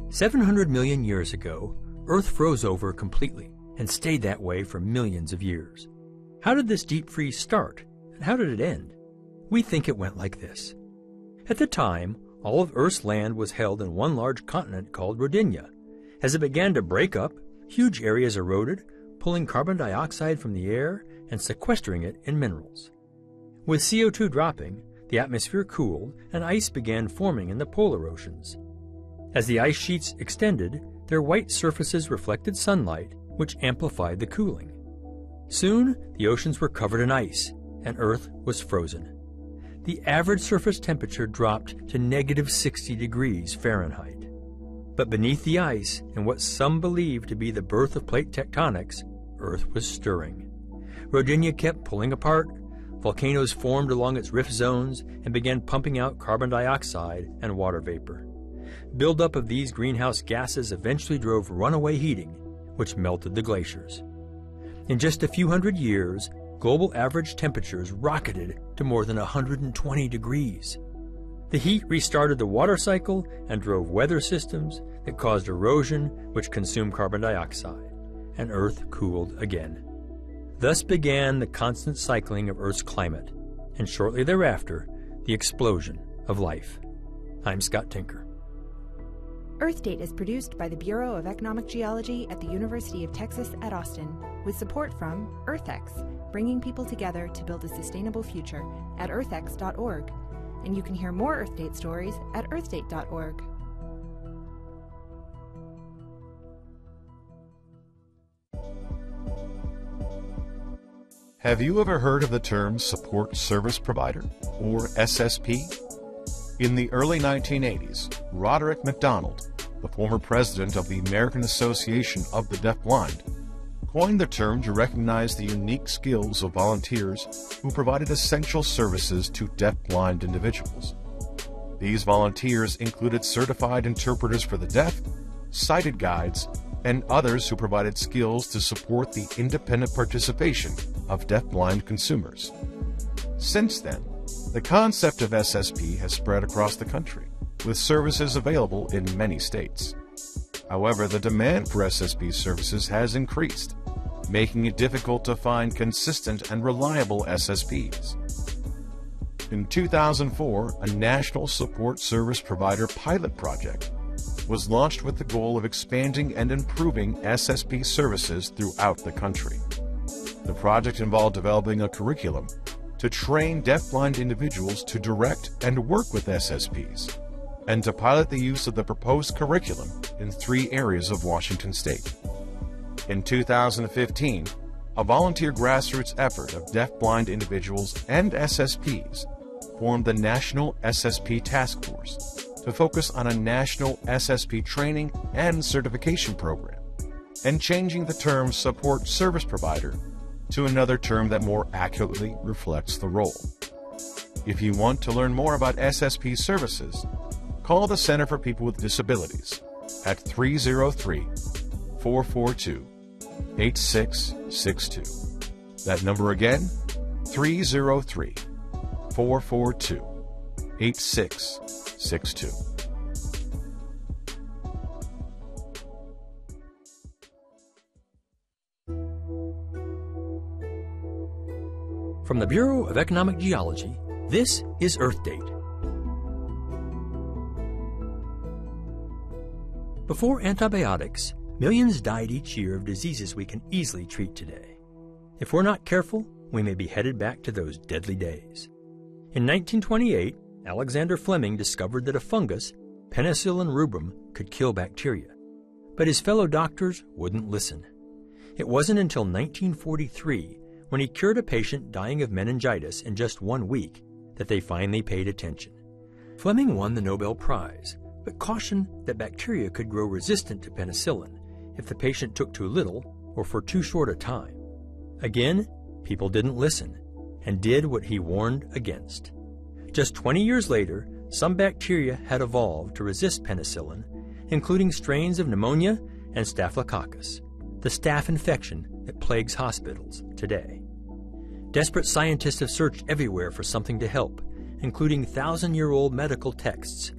700 million years ago, Earth froze over completely and stayed that way for millions of years. How did this deep freeze start, and how did it end? We think it went like this. At the time, all of Earth's land was held in one large continent called Rodinia. As it began to break up, huge areas eroded, pulling carbon dioxide from the air and sequestering it in minerals. With CO2 dropping, the atmosphere cooled and ice began forming in the polar oceans. As the ice sheets extended, their white surfaces reflected sunlight, which amplified the cooling. Soon, the oceans were covered in ice, and Earth was frozen. The average surface temperature dropped to -60 degrees Fahrenheit. But beneath the ice, and what some believe to be the birth of plate tectonics, Earth was stirring. Rodinia kept pulling apart, volcanoes formed along its rift zones and began pumping out carbon dioxide and water vapor. Buildup of these greenhouse gases eventually drove runaway heating, which melted the glaciers. In just a few hundred years, global average temperatures rocketed to more than 120 degrees. The heat restarted the water cycle and drove weather systems that caused erosion, which consumed carbon dioxide, and Earth cooled again. Thus began the constant cycling of Earth's climate, and shortly thereafter, the explosion of life. I'm Scott Tinker. Earth Date is produced by the Bureau of Economic Geology at the University of Texas at Austin, with support from EarthX, bringing people together to build a sustainable future at earthx.org. And you can hear more Earth Date stories at earthdate.org. Have you ever heard of the term Support Service Provider, or SSP? In the early 1980s, Roderick MacDonald, the former president of the American Association of the Deafblind, coined the term to recognize the unique skills of volunteers who provided essential services to deafblind individuals. These volunteers included certified interpreters for the deaf, sighted guides, and others who provided skills to support the independent participation of deafblind consumers. Since then, the concept of SSP has spread across the country, with services available in many states. However, the demand for SSP services has increased, making it difficult to find consistent and reliable SSPs. In 2004, a National Support Service Provider pilot project was launched with the goal of expanding and improving SSP services throughout the country. The project involved developing a curriculum to train deafblind individuals to direct and work with SSPs, and to pilot the use of the proposed curriculum in 3 areas of Washington state. In 2015, a volunteer grassroots effort of deafblind individuals and SSPs formed the National SSP Task Force to focus on a national SSP training and certification program, and changing the term Support Service Provider to another term that more accurately reflects the role. If you want to learn more about SSP services, call the Center for People with Disabilities at 303-442-8662. That number again, 303-442-8662. From the Bureau of Economic Geology, this is Earth Date. Before antibiotics, millions died each year of diseases we can easily treat today. If we're not careful, we may be headed back to those deadly days. In 1928, Alexander Fleming discovered that a fungus, Penicillium rubrum, could kill bacteria. But his fellow doctors wouldn't listen. It wasn't until 1943, when he cured a patient dying of meningitis in just 1 week, that they finally paid attention. Fleming won the Nobel Prize, but cautioned that bacteria could grow resistant to penicillin if the patient took too little or for too short a time. Again, people didn't listen and did what he warned against. Just 20 years later, some bacteria had evolved to resist penicillin, including strains of pneumonia and staphylococcus, the staph infection that plagues hospitals today. Desperate scientists have searched everywhere for something to help, including 1,000-year-old medical texts